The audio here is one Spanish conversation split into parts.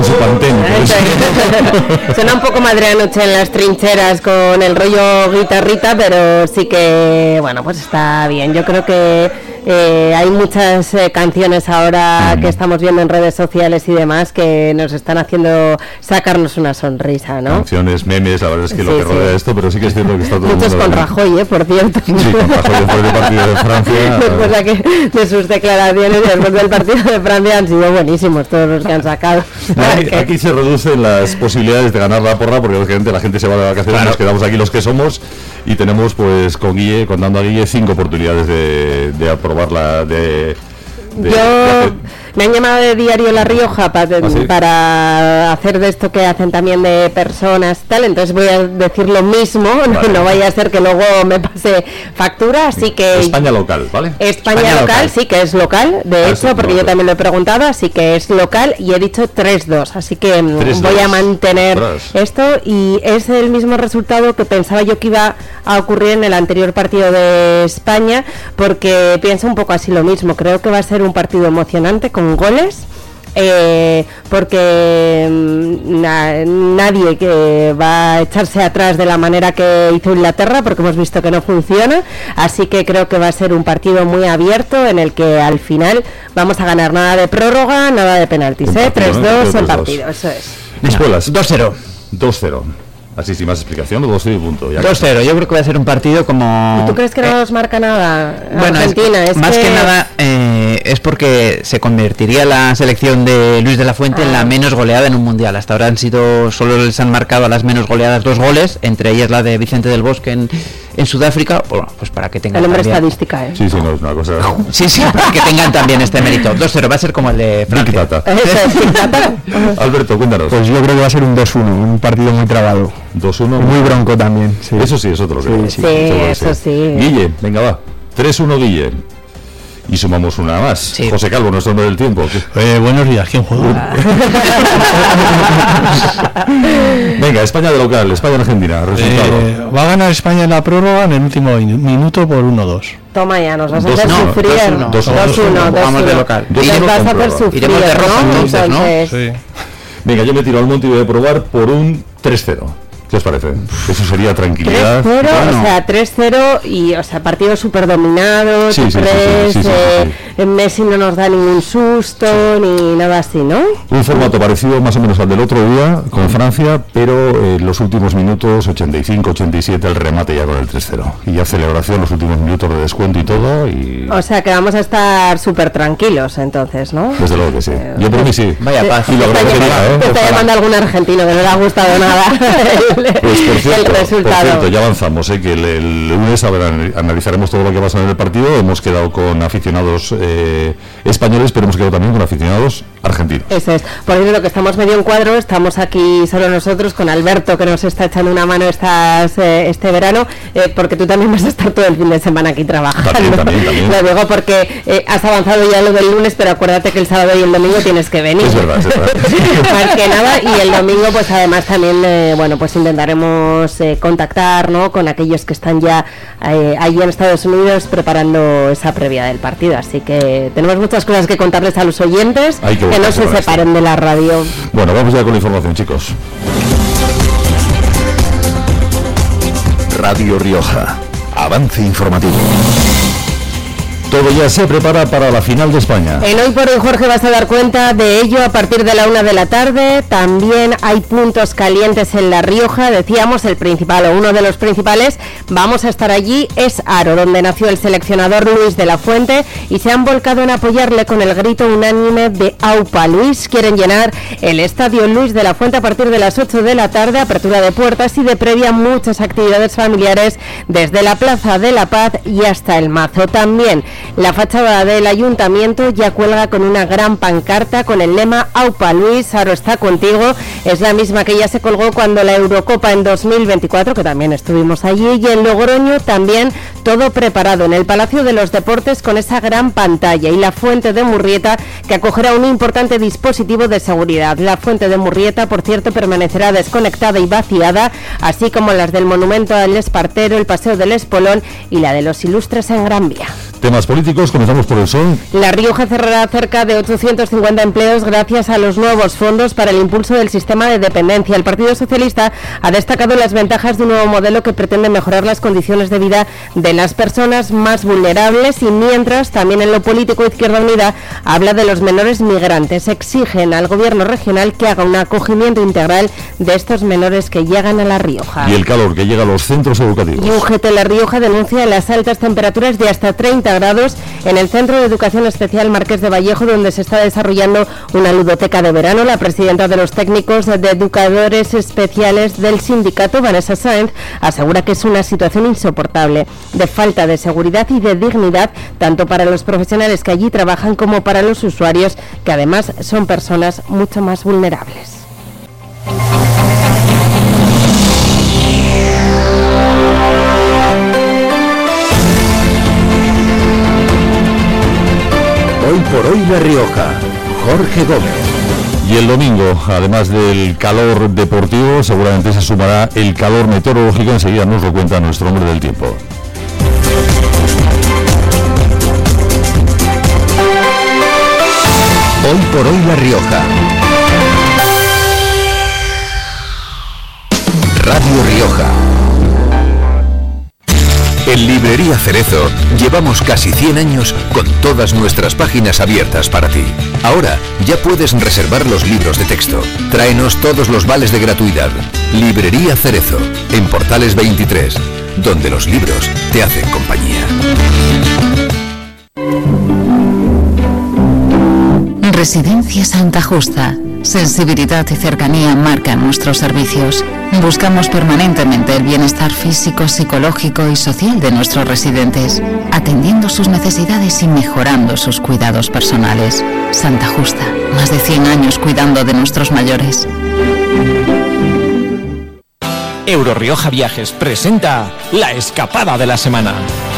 con su Pantene. Suena un poco Madreanoche en las trincheras con el rollo guitarrita, pero sí que, bueno, pues está bien. Yo creo que hay muchas canciones ahora que estamos viendo en redes sociales y demás que nos están haciendo sacarnos una sonrisa, ¿no? Canciones, memes, la verdad es que lo que rodea esto, pero sí que es cierto que está todo muchos con Rajoy, por cierto. Sí, con Rajoy después del partido de Francia. Después de sus declaraciones después del partido de Francia han sido buenísimos todos los que han sacado. Aquí se reducen las posibilidades de ganar la porra porque lógicamente la gente se va de vacaciones, claro. Nos quedamos aquí los que somos y tenemos pues contando a Guille 5 oportunidades de aprobarla me han llamado de Diario La Rioja para hacer de esto que hacen también de personas tal, entonces voy a decir lo mismo, vale. No vaya a ser que luego me pase factura, así que España local, ¿vale? España local, sí que es local, de hecho, porque yo también lo he preguntado, así que es local y he dicho 3-2, así que voy a mantener esto y es el mismo resultado que pensaba yo que iba a ocurrir en el anterior partido de España, porque pienso un poco así lo mismo, creo que va a ser un partido emocionante con goles, porque nadie que va a echarse atrás de la manera que hizo Inglaterra, porque hemos visto que no funciona, así que creo que va a ser un partido muy abierto en el que al final vamos a ganar nada de prórroga, nada de penaltis, 3-2 el partido, eso es. Escuelas, 2-0. Así sin más explicación, 2-0 y punto. 2-0, yo creo que va a ser un partido como... ¿Y tú crees que no nos marca nada bueno, Argentina? Es más que nada es porque se convertiría la selección de Luis de la Fuente en la menos goleada en un mundial. Hasta ahora solo les han marcado a las menos goleadas 2 goles, entre ellas la de Vicente del Bosque en Sudáfrica. Bueno, pues para que tengan el hombre también... estadística, Sí, no es una cosa... Sí, para que tengan también este mérito. 2-0, va a ser como el de Francia. Alberto, cuéntanos. Pues yo creo que va a ser un 2-1, un partido muy trabado. 2-1. Muy bronco también, sí. Eso sí, es otro que sí, eso sí. Guille, venga va. 3-1 Guille. Y sumamos una más. Sí. José Calvo, nuestro hombre del tiempo. Buenos días, ¿quién juega? Venga, España de local, España-Argentina, resultado. Va a ganar España en la prórroga en el último minuto por 1-2. Toma ya, nos vas a hacer sufrir. 2-1, vamos de local. Nos vas a hacer sufrir, iremos de rojo entonces, ¿no? Sí. Venga, yo me tiro al monte y voy a probar por un 3-0. ¿Qué os parece? Eso sería tranquilidad. 3-0, bueno. O sea, 3-0 y, o sea, partido súper dominado, sí. Messi no nos da ningún susto, ni nada así, ¿no? Un formato parecido más o menos al del otro día con Francia, pero los últimos minutos, 85-87, el remate ya con el 3-0. Y ya celebración, los últimos minutos de descuento y todo. O sea, que vamos a estar súper tranquilos entonces, ¿no? Desde luego que sí. Yo por mí sí. Vaya paz. Y lo agradecería, te está llamando algún argentino que no le ha gustado nada. Pues por cierto, el resultado. Por cierto, ya avanzamos, que el lunes analizaremos todo lo que ha pasado en el partido. Hemos quedado con aficionados españoles, pero hemos quedado también con aficionados argentinos. Eso es. Por eso lo que estamos medio en cuadro, estamos aquí solo nosotros con Alberto, que nos está echando una mano este verano, porque tú también vas a estar todo el fin de semana aquí trabajando. También. Lo digo porque has avanzado ya lo del lunes, pero acuérdate que el sábado y el domingo tienes que venir. Es verdad. Más que nada, y el domingo pues además también, pues intentaremos contactar, ¿no?, con aquellos que están ya allí en Estados Unidos preparando esa previa del partido, así que tenemos muchas cosas que contarles a los oyentes, que no se separen de la radio. Bueno, vamos ya con la información, chicos. Radio Rioja, avance informativo. Todo ya se prepara para la final de España. En Hoy por Hoy, Jorge, vas a dar cuenta de ello a partir de la 1 de la tarde. También hay puntos calientes en La Rioja. Decíamos, el principal o uno de los principales, vamos a estar allí, es Haro, donde nació el seleccionador Luis de la Fuente, y se han volcado en apoyarle con el grito unánime de AUPA. Luis, quieren llenar el estadio Luis de la Fuente a partir de las 8 de la tarde, apertura de puertas y de previa muchas actividades familiares desde la Plaza de la Paz y hasta el Mazo. También la fachada del ayuntamiento ya cuelga con una gran pancarta con el lema AUPA Luis, Haro está contigo. Es la misma que ya se colgó cuando la Eurocopa en 2024, que también estuvimos allí, y en Logroño también todo preparado en el Palacio de los Deportes con esa gran pantalla, y la Fuente de Murrieta, que acogerá un importante dispositivo de seguridad. La Fuente de Murrieta, por cierto, permanecerá desconectada y vaciada, así como las del Monumento al Espartero, el Paseo del Espolón y la de los Ilustres en Gran Vía. Temas Titulares políticos, comenzamos por el PSOE. La Rioja cerrará cerca de 850 empleos gracias a los nuevos fondos para el impulso del sistema de dependencia. El Partido Socialista ha destacado las ventajas de un nuevo modelo que pretende mejorar las condiciones de vida de las personas más vulnerables y mientras, también en lo político, Izquierda Unida habla de los menores migrantes. Exigen al gobierno regional que haga un acogimiento integral de estos menores que llegan a La Rioja. Y el calor que llega a los centros educativos. Y UGT La Rioja denuncia las altas temperaturas de hasta 30 grados en el Centro de Educación Especial Marqués de Vallejo, donde se está desarrollando una ludoteca de verano. La presidenta de los técnicos de educadores especiales del sindicato, Vanessa Sáenz, asegura que es una situación insoportable, de falta de seguridad y de dignidad, tanto para los profesionales que allí trabajan como para los usuarios, que además son personas mucho más vulnerables. Hoy por hoy La Rioja, Jorge Gómez. Y el domingo, además del calor deportivo, seguramente se sumará el calor meteorológico. Enseguida nos lo cuenta nuestro hombre del tiempo. Hoy por hoy La Rioja. Radio Rioja. En Librería Cerezo llevamos casi 100 años con todas nuestras páginas abiertas para ti. Ahora ya puedes reservar los libros de texto. Tráenos todos los vales de gratuidad. Librería Cerezo, en Portales 23, donde los libros te hacen compañía. Residencia Santa Justa. Sensibilidad y cercanía marcan nuestros servicios. Buscamos permanentemente el bienestar físico, psicológico y social de nuestros residentes, atendiendo sus necesidades y mejorando sus cuidados personales. Santa Justa, más de 100 años cuidando de nuestros mayores. Eurorioja Viajes presenta la escapada de la semana.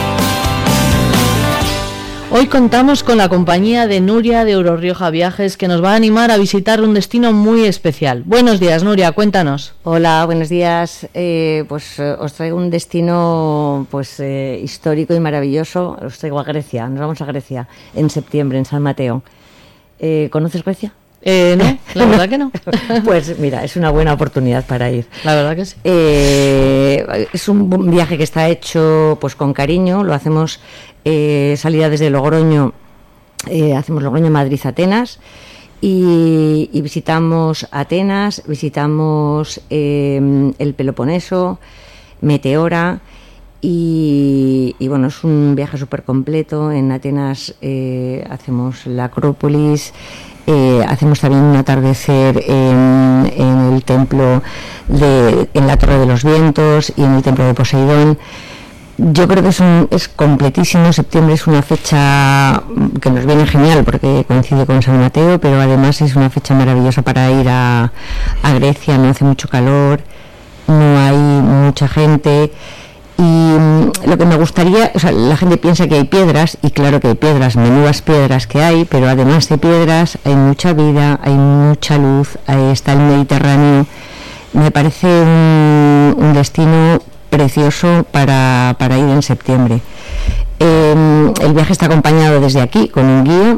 Hoy contamos con la compañía de Nuria de Eurorioja Viajes, que nos va a animar a visitar un destino muy especial. Buenos días, Nuria, cuéntanos. Hola, buenos días. Os traigo un destino histórico y maravilloso. Os traigo a Grecia. Nos vamos a Grecia en septiembre, en San Mateo. ¿Conoces Grecia? No, la verdad que no. Pues mira, es una buena oportunidad para ir. La verdad que sí. Es un viaje que está hecho pues con cariño. Lo hacemos salida desde Logroño, hacemos Logroño, Madrid, Atenas y visitamos Atenas, visitamos el Peloponeso, Meteora y bueno, es un viaje súper completo. En Atenas hacemos la Acrópolis. Hacemos también un atardecer en el templo en la Torre de los Vientos y en el templo de Poseidón. Yo creo que es completísimo. Septiembre es una fecha que nos viene genial porque coincide con San Mateo, pero además es una fecha maravillosa para ir a Grecia. No hace mucho calor, no hay mucha gente. Y lo que me gustaría, la gente piensa que hay piedras, y claro que hay piedras, menudas piedras que hay, pero además de piedras hay mucha vida, hay mucha luz, ahí está el Mediterráneo. Me parece un destino precioso para ir en septiembre. El viaje está acompañado desde aquí con un guía.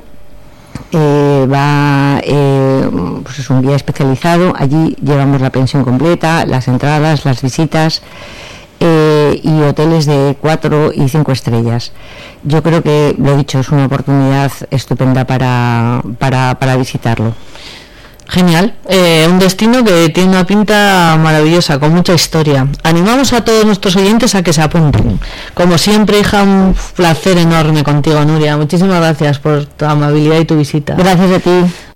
Es un guía especializado. Allí llevamos la pensión completa, las entradas, las visitas. Y hoteles de 4 y 5 estrellas. Yo creo que, lo dicho, es una oportunidad estupenda para visitarlo. Genial, un destino que tiene una pinta maravillosa, con mucha historia. Animamos a todos nuestros oyentes a que se apunten. Como siempre, hija, un placer enorme contigo, Nuria. Muchísimas gracias por tu amabilidad y tu visita. Gracias a ti.